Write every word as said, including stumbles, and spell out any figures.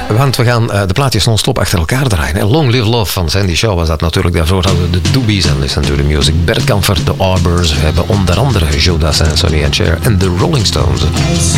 Want we gaan uh, de plaatjes non-stop achter elkaar draaien. Hè. Long Live Love van Sandy Shaw was dat natuurlijk. Daarvoor hadden we de Doobies en Listen to the Music. Bert Kampfer, de Arbors. We hebben onder andere Joe Dassin, Sonny and Cher en de Rolling Stones.